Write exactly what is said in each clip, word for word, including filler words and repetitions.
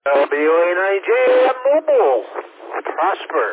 W A nine J M Mobile. Prosper.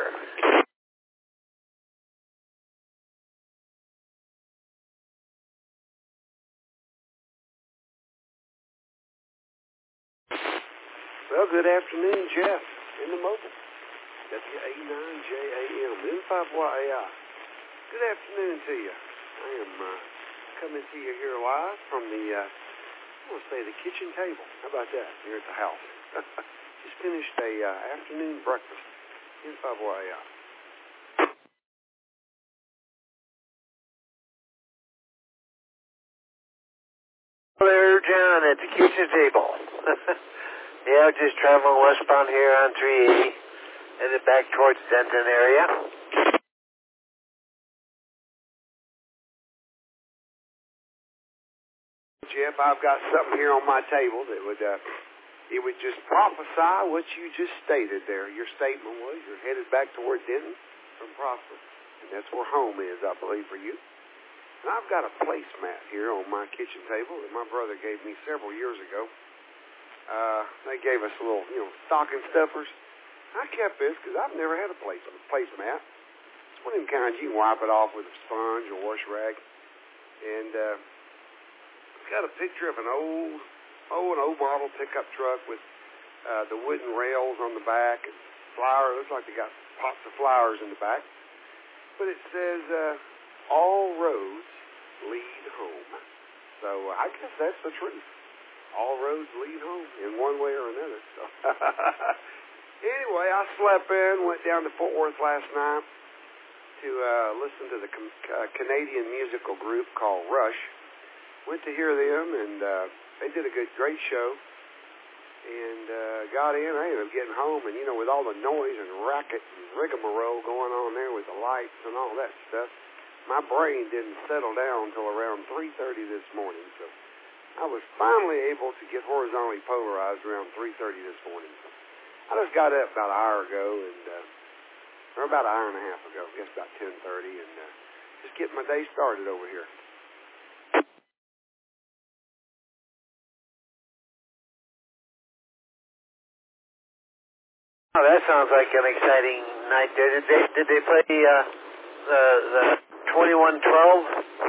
Well, good afternoon, Jeff, in the mobile. W A nine J A M, M five Y A I. Good afternoon to you. I am uh, coming to you here live from the, uh, I want to say the kitchen table. How about that, here at the house? Just finished a uh, afternoon breakfast, M five Y A I. Hello, John, at the kitchen table. Yeah, just traveling westbound here on three eighty, headed back towards Denton area. Jeff, I've got something here on my table that would, uh, it would just prophesy what you just stated there. Your statement was you're headed back toward Denton from Prosper, and that's where home is, I believe, for you. And I've got a placemat here on my kitchen table that my brother gave me several years ago. Uh, they gave us a little, you know, stocking stuffers. I kept this because I've never had a place a placemat. It's one of them kinds you can wipe it off with a sponge or wash rag. And uh, it's got a picture of an old, oh, an old model pickup truck with uh, the wooden rails on the back and flowers. Looks like they got pots of flowers in the back. But it says, uh, all roads lead home. So uh, I guess that's the truth. All roads lead home in one way or another. So anyway, I slept in, went down to Fort Worth last night to uh, listen to the com- uh, Canadian musical group called Rush. Went to hear them, and uh, they did a good, great show. And uh, got in. I ended up getting home, and you know, with all the noise and racket and rigmarole going on there with the lights and all that stuff, my brain didn't settle down until around three thirty this morning. So I was finally able to get horizontally polarized around three thirty this morning. So I just got up about an hour ago, and uh, or about an hour and a half ago, I guess about ten thirty, and uh, just getting my day started over here. Oh, that sounds like an exciting night there. Did they, did they play uh, the, the twenty-one twelve?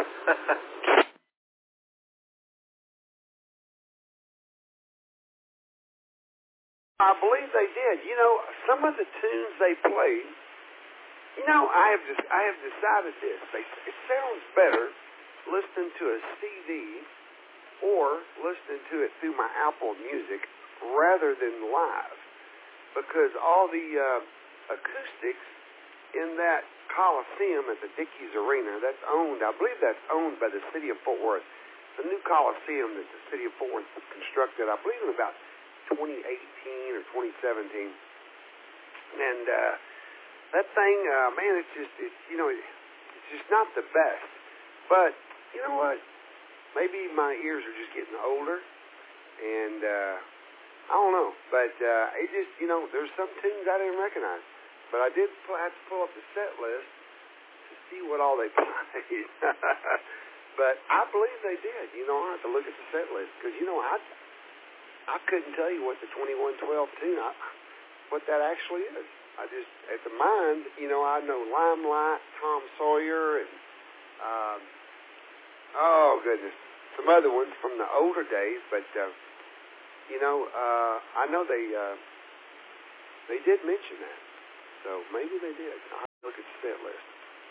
I believe they did. You know, some of the tunes they played, you know, I have just, I have decided this. They, it sounds better listening to a C D or listening to it through my Apple Music rather than live, because all the uh, acoustics in that Coliseum at the Dickies Arena, that's owned, I believe that's owned by the city of Fort Worth. The new Coliseum that the city of Fort Worth constructed, I believe in about twenty eighteen or twenty seventeen, and uh, that thing, uh, man, it's just, it's, you know, it's just not the best. But you know what? Maybe my ears are just getting older, and uh, I don't know. But uh, it just, you know, there's some tunes I didn't recognize, but I did have to pull up the set list to see what all they played. But I believe they did. You know, I have to look at the set list because, you know, I. I couldn't tell you what the twenty-one twelve tune, I, what that actually is. I just, at the mind, you know, I know Limelight, Tom Sawyer, and, um, oh, goodness, some other ones from the older days, but, uh, you know, uh, I know they, uh, they did mention that. So maybe they did. I'll have to look at the set list.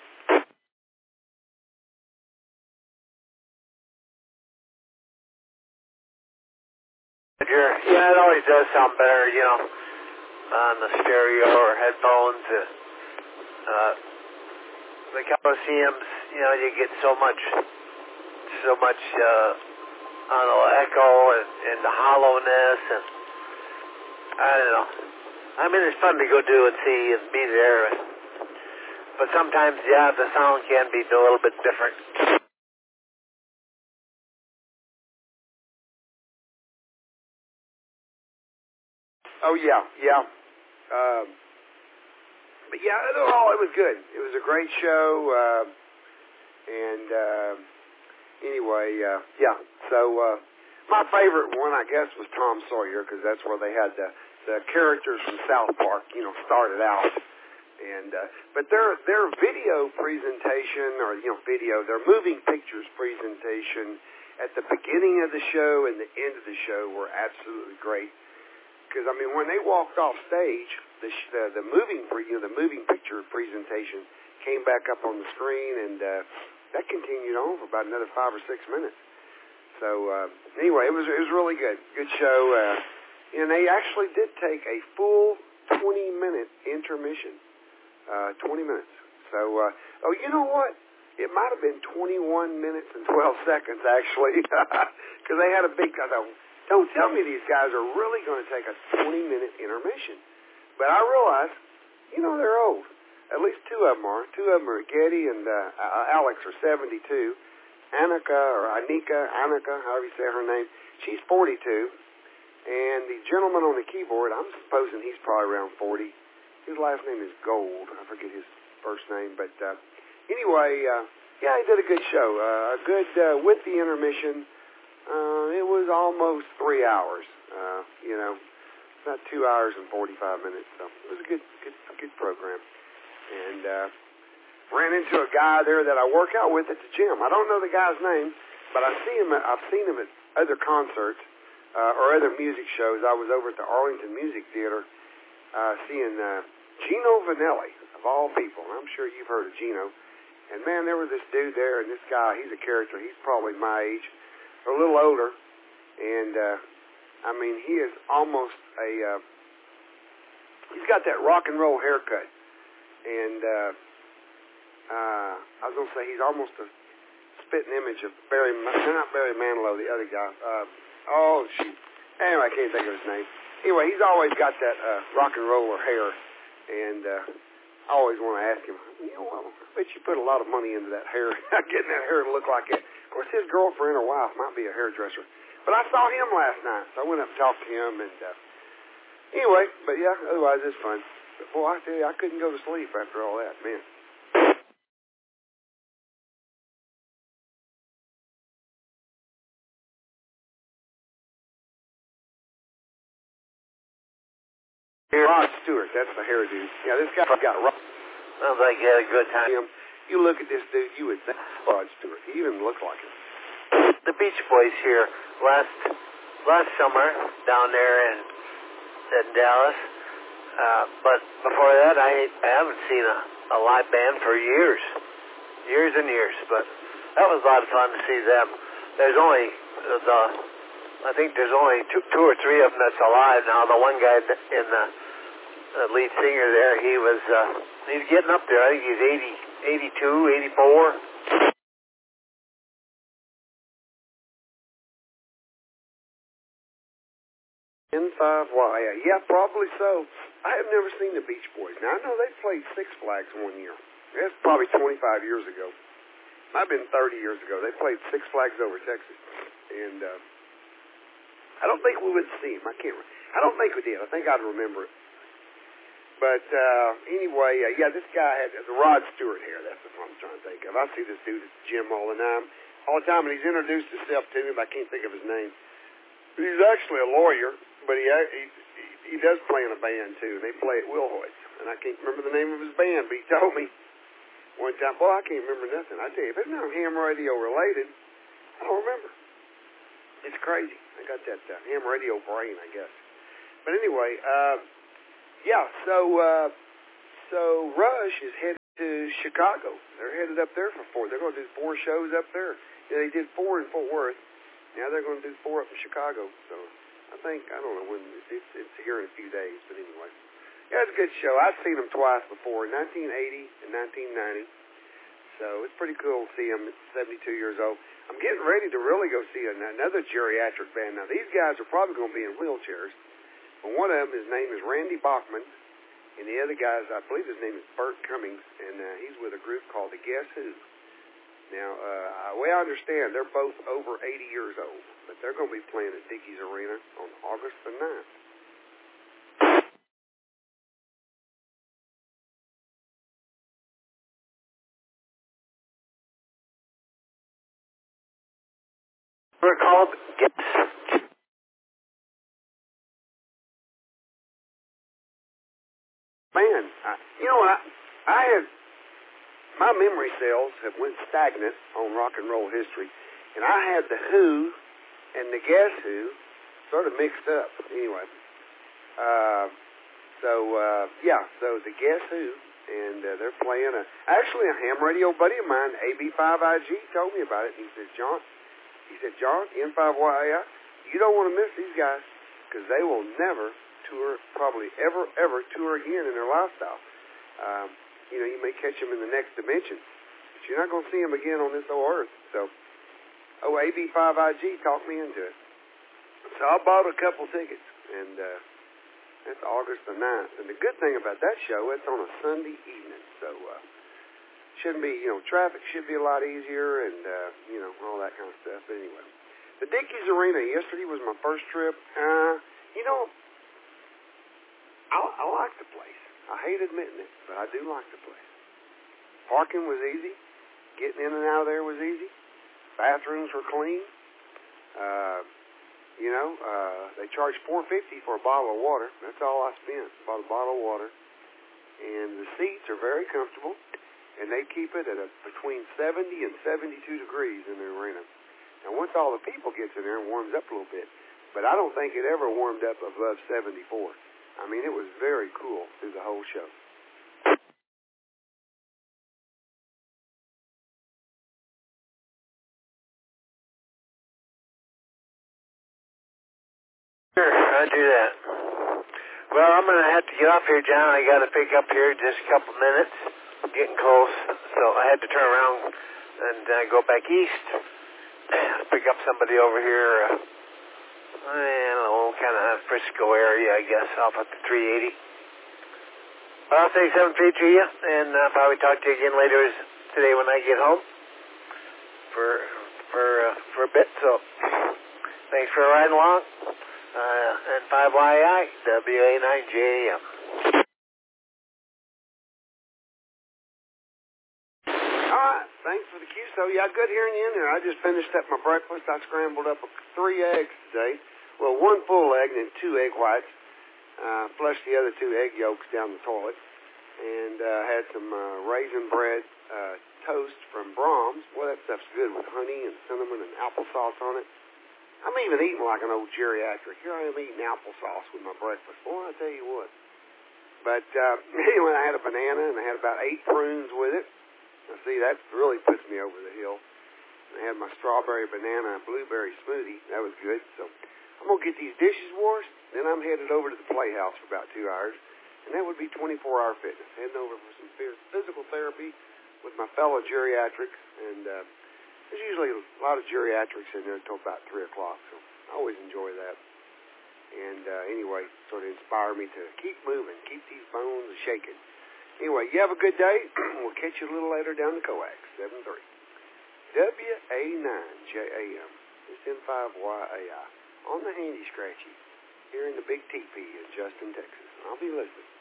Yeah, it always does sound better, you know, on the stereo or headphones. Uh, uh, the Coliseums, you know, you get so much, so much, uh, I don't know, echo and, and the hollowness, and I don't know. I mean, it's fun to go do and see and be there, but sometimes, yeah, the sound can be a little bit different. Oh, yeah, yeah. Um, but, yeah, overall, it was good. It was a great show. Uh, and, uh, anyway, uh, yeah. So, uh, my favorite one, I guess, was Tom Sawyer, because that's where they had the the characters from South Park, you know, started out. And uh, but their their video presentation, or you know, video, their moving pictures presentation at the beginning of the show and the end of the show were absolutely great. Because I mean, when they walked off stage, the the, the moving you know the moving picture presentation came back up on the screen, and uh, that continued on for about another five or six minutes. So uh, anyway, it was it was really good, good show. Uh, and they actually did take a full twenty minute intermission. Uh, twenty minutes. So, uh, oh, you know what? It might have been twenty-one minutes and twelve seconds, actually, because they had a big, I thought, don't tell me these guys are really going to take a twenty minute intermission. But I realized, you know, they're old. At least two of them are. Two of them are Getty and uh, Alex are seventy-two. Annika, or Anika, Annika, however you say her name, she's forty-two. And the gentleman on the keyboard, I'm supposing he's probably around forty. His last name is Gold. I forget his first name. But uh, anyway, uh, yeah, he did a good show. Uh, a good, uh, with the intermission, uh, it was almost three hours. Uh, you know, about two hours and forty-five minutes. So it was a good, good, good program. And uh, ran into a guy there that I work out with at the gym. I don't know the guy's name, but I see him. At, I've seen him at other concerts uh, or other music shows. I was over at the Arlington Music Theater. Uh, seeing uh, Gino Vanelli, of all people. I'm sure you've heard of Gino. And, man, there was this dude there, and this guy, he's a character. He's probably my age, or a little older. And, uh, I mean, he is almost a, uh, he's got that rock and roll haircut. And uh, uh, I was going to say he's almost a spitting image of Barry, not Barry Manilow, the other guy. Uh, oh, shoot. Anyway, I can't think of his name. Anyway, he's always got that uh, rock and roller hair, and uh, I always want to ask him, you know, well, I bet you put a lot of money into that hair, getting that hair to look like that. Of course, his girlfriend or wife might be a hairdresser. But I saw him last night, so I went up and talked to him, and uh, anyway, but yeah, otherwise it's fun. But boy, I tell you, I couldn't go to sleep after all that, man. Rod Stewart, that's the hairdo. Yeah, this guy got Rod. Sounds like you had a good time. Him. You look at this dude, you would think Rod Stewart. He even looked like him. The Beach Boys here last last summer down there in, in Dallas. Uh, but before that, I I haven't seen a, a live band for years, years and years. But that was a lot of fun to see them. There's only the I think there's only two, two or three of them that's alive now. The one guy in the, the lead singer there, he was uh, he's getting up there. I think he's eighty, eighty-two, eighty-four. N five Y, yeah, probably so. I have never seen the Beach Boys. Now, I know they played Six Flags one year. That's probably twenty-five years ago. Might have been thirty years ago. They played Six Flags over Texas. And uh, I don't think we would see him. I can't. I don't think we did. I think I'd remember it. But uh, anyway, uh, yeah, this guy had the Rod Stewart hair. That's the one I'm trying to think of. I see this dude at the gym all the time, all the time, and he's introduced himself to me, but I can't think of his name. But he's actually a lawyer, but he he he does play in a band too. And they play at Wilhoit's, and I can't remember the name of his band, but he told me one time, boy, I can't remember nothing. I tell you, if it's not ham radio related, I don't remember. It's crazy. I got that uh, ham radio brain, I guess. But anyway, uh, yeah. So uh, so Rush is headed to Chicago. They're headed up there for four. They're going to do four shows up there. Yeah, they did four in Fort Worth. Now they're going to do four up in Chicago. So I think I don't know when it's, it's here in a few days. But anyway, yeah, it's a good show. I've seen them twice before, nineteen eighty and nineteen ninety. So it's pretty cool to see them at seventy-two years old. I'm getting ready to really go see another geriatric band. Now, these guys are probably going to be in wheelchairs. But one of them, his name is Randy Bachman. And the other guys, I believe his name is Bert Cummings. And uh, he's with a group called the Guess Who. Now, uh, the way I understand, they're both over eighty years old. But they're going to be playing at Dickies Arena on August the ninth. We're called Guess Man, I, you know what? I, I have, my memory cells have went stagnant on rock and roll history, and I had the Who and the Guess Who sort of mixed up. Anyway, uh, so, uh, yeah, so the Guess Who, and uh, they're playing a, actually a ham radio buddy of mine, A B five I G, told me about it. He said, John, he said, John, N five Y A I, you don't want to miss these guys, because they will never tour, probably ever, ever tour again in their lifestyle. Um, you know, you may catch them in the next dimension, but you're not going to see them again on this old earth. So, oh, A B five I G talked me into it. So I bought a couple tickets, and uh, that's August the ninth. And the good thing about that show, it's on a Sunday evening, so uh, shouldn't be, you know, traffic should be a lot easier, and, uh, you know, all that kind of stuff. But anyway, the Dickies Arena yesterday was my first trip. Uh, you know, I, I like the place. I hate admitting it, but I do like the place. Parking was easy. Getting in and out of there was easy. Bathrooms were clean. Uh, you know, uh, they charged four fifty for a bottle of water. That's all I spent. Bought a bottle of water. And the seats are very comfortable, and they keep it at a, between seventy and seventy-two degrees in the arena. Now, once all the people gets in there, it warms up a little bit. But I don't think it ever warmed up above seventy-four. I mean, it was very cool through the whole show. Sure, I'll do that. Well, I'm going to have to get off here, John. I got to pick up here in just a couple minutes. I'm getting close, so I had to turn around and uh, go back east. Pick up somebody over here, uh, I don't know, kind of Frisco area, I guess, off at the three eighty. But I'll say seven feet to you, and I'll probably talk to you again later today when I get home for for uh, for a bit. So thanks for riding along. Uh, N five Y I, W A nine J A M. All right, thanks for the cue. So, yeah, good hearing you in there. I just finished up my breakfast. I scrambled up three eggs today. Well, one full egg and then two egg whites. Uh, flushed the other two egg yolks down the toilet, and uh, had some uh, raisin bread uh, toast from Brahms. Boy, that stuff's good with honey and cinnamon and applesauce on it. I'm even eating like an old geriatric. Here I am eating applesauce with my breakfast. Boy, I tell you what. But uh, anyway, I had a banana, and I had about eight prunes with it. Now, see, that really puts me over the hill. And I had my strawberry banana and blueberry smoothie. That was good. So I'm going to get these dishes washed. Then I'm headed over to the Playhouse for about two hours. And that would be twenty-four hour fitness. Heading over for some physical therapy with my fellow geriatrics. And uh, there's usually a lot of geriatrics in there until about three o'clock. So I always enjoy that. And uh, anyway, sort of inspired me to keep moving, keep these bones shaking. Anyway, you have a good day. We'll catch you a little later down the coax, seven three. W A nine J A M. It's N five Y A I. On the handy scratchy. Here in the big teepee in Justin, Texas. I'll be listening.